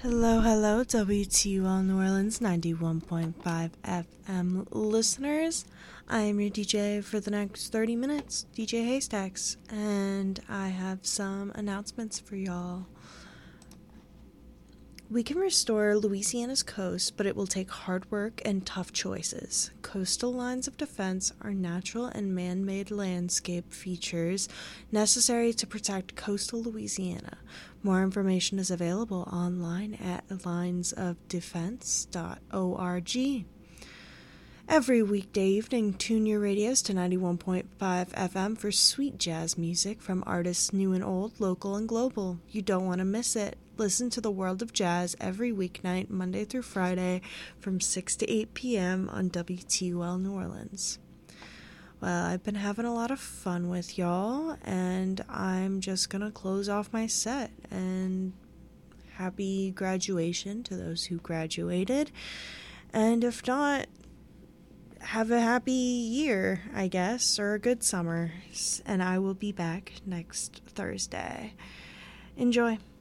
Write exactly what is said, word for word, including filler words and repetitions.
Hello, hello, W T U L New Orleans ninety-one point five F M listeners. I am your D J for the next thirty minutes, D J Haystacks, and I have some announcements for y'all. We can restore Louisiana's coast, but it will take hard work and tough choices. Coastal lines of defense are natural and man-made landscape features necessary to protect coastal Louisiana. More information is available online at lines of defense dot org. Every weekday evening, tune your radios to ninety-one point five F M for sweet jazz music from artists new and old, local and global. You don't want to miss it. Listen to the World of Jazz every weeknight, Monday through Friday, from six to eight p.m. on W T U L New Orleans. Well, I've been having a lot of fun with y'all, and I'm just going to close off my set. And happy graduation to those who graduated. And if not, have a happy year, I guess, or a good summer. And I will be back next Thursday. Enjoy.